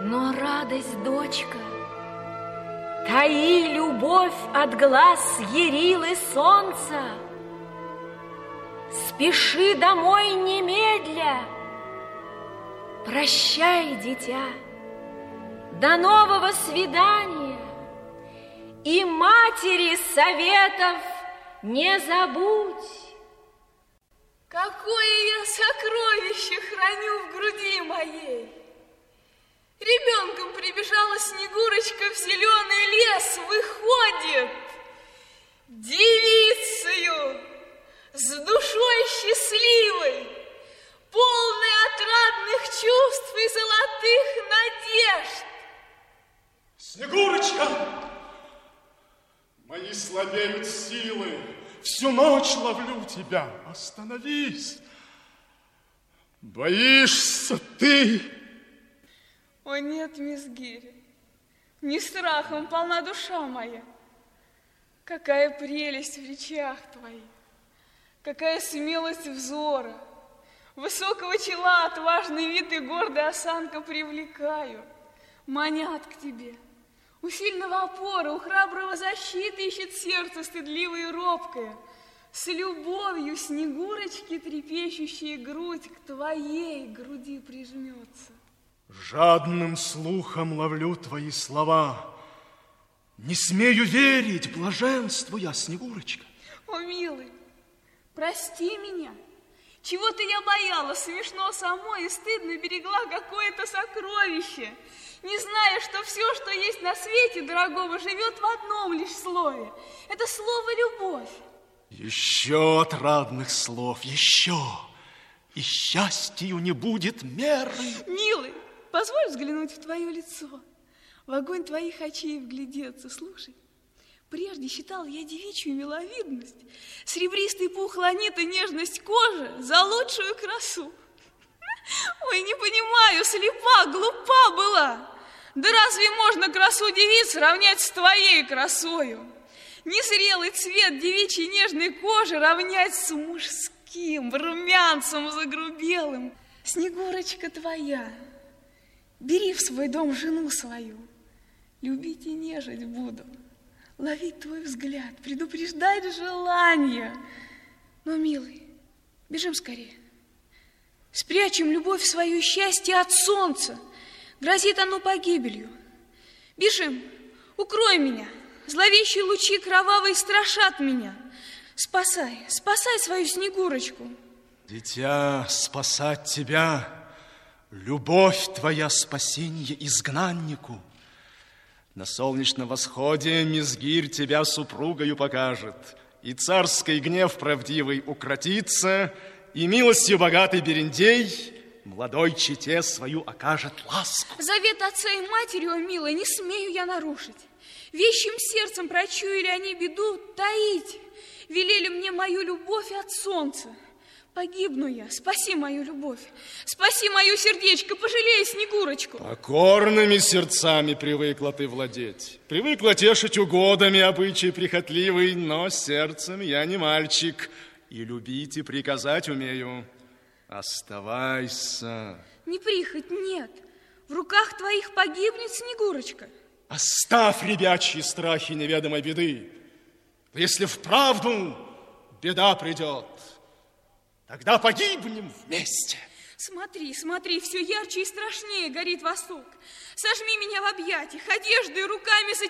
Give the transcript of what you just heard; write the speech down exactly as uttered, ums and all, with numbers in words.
Но радость, дочка, таи любовь от глаз ярилы солнца. Спеши домой немедля. Прощай, дитя, до нового свидания. И матери советов не забудь. Какое я сокровище храню в груди моей! Ребенком прибежала Снегурочка в зеленый лес, выходит девицею с душой счастливой, полной отрадных чувств и золотых надежд. Снегурочка, мои слабеют силы, всю ночь ловлю тебя. Остановись. Боишься ты? О нет, мисс Гиря, не страхом полна душа моя. Какая прелесть в речах твоих, какая смелость взора, высокого чела отважный вид и гордая осанка привлекают, манят к тебе. У сильного опора, у храброго защиты ищет сердце стыдливое и робкое. С любовью Снегурочки трепещущая грудь к твоей груди прижмется. Жадным слухом ловлю твои слова. Не смею верить, блаженствуя, Снегурочка. О, милый, прости меня. Чего-то я боялась, смешно самой и стыдно берегла какое-то сокровище, не зная, что все, что есть на свете дорогого, живет в одном лишь слове. Это слово «любовь». Еще отрадных слов, еще, и счастью не будет меры. Милый, позволь взглянуть в твое лицо, в огонь твоих очей вглядеться. Слушай, прежде считал я девичью миловидность, серебристый пух ланит и нежность кожи за лучшую красу. Ой, не понимаю, слепа, глупа была. Да разве можно красу девиц равнять с твоей красою? Незрелый цвет девичьей нежной кожи равнять с мужским румянцем загрубелым. Снегурочка твоя, бери в свой дом жену свою, любить и нежить буду, ловить твой взгляд, предупреждать желание. Но, милый, бежим скорее. Спрячем любовь свою, счастье от солнца. Грозит оно погибелью. Бежим, укрой меня. Зловещие лучи кровавые страшат меня. Спасай, спасай свою Снегурочку. Дитя, спасать тебя, любовь твоя спасенье изгнаннику. На солнечном восходе Мизгирь тебя супругою покажет, и царский гнев правдивый укротится, и милостью богатый Берендей молодой чете свою окажет ласку. Завет отца и матери, о милая, не смею я нарушить. Вещим сердцем прочуяли они беду таить, велели мне мою любовь от солнца. Погибну я, спаси мою любовь, спаси мое сердечко, пожалей Снегурочку. Покорными сердцами привыкла ты владеть, привыкла тешить угодами обычай прихотливый, но сердцем я не мальчик, и любить и приказать умею. Оставайся. Не прихоть, нет, в руках твоих погибнет Снегурочка. Оставь ребячьи страхи неведомой беды. Если вправду беда придет, тогда погибнем вместе. Смотри, смотри, все ярче и страшнее горит восток. Сожми меня в объятиях, одеждой, руками за